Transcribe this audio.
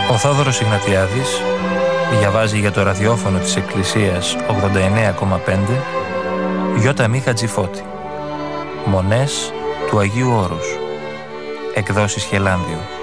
Ο Θόδωρος Ιγνατιάδης διαβάζει για το ραδιόφωνο της Εκκλησίας 89,5 Γιώτα Μη Χατζηφώτη. Μονές του Αγίου Όρους. Εκδόσεις Χελάνδιο.